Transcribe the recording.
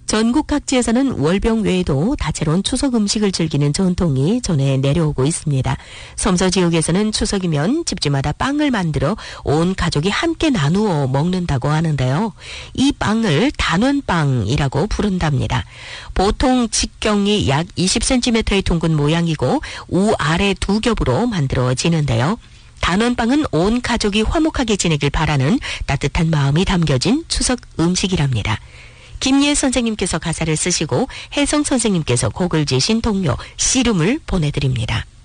전국 각지에서는 월병 외에도 다채로운 추석 음식을 즐기는 전통이 전해 내려오고 있습니다. 섬서 지역에서는 추석이면 집집마다 빵을 만들어 온 가족이 함께 나누어 먹는다고 하는데요. 이 빵을 단원빵이라고 부른답니다. 보통 직경이 약 20cm의 둥근 모양이고 우아래 두 겹으로 만들어지는데요. 단원빵은 온 가족이 화목하게 지내길 바라는 따뜻한 마음이 담겨진 추석 음식이랍니다. 김예 선생님께서 가사를 쓰시고 혜성 선생님께서 곡을 지신 동요 씨름을 보내드립니다.